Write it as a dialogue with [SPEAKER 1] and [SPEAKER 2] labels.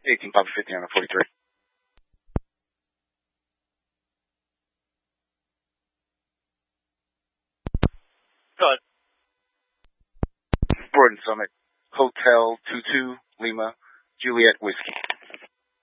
[SPEAKER 1] 18 Papa 50 on the 43.
[SPEAKER 2] Go ahead.
[SPEAKER 1] Borden Summit, Hotel 22, Lima, Juliet Whiskey.